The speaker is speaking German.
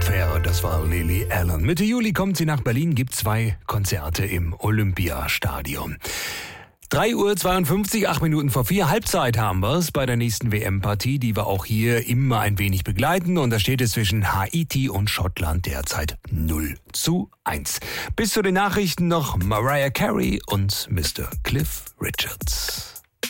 Affäre, das war Lily Allen. Mitte Juli kommt sie nach Berlin, gibt 2 Konzerte im Olympiastadion. 3:52 Uhr, 8 Minuten vor 4, Halbzeit haben wir es bei der nächsten WM-Partie, die wir auch hier immer ein wenig begleiten. Und da steht es zwischen Haiti und Schottland derzeit 0:1. Bis zu den Nachrichten noch Mariah Carey und Mr. Cliff Richards.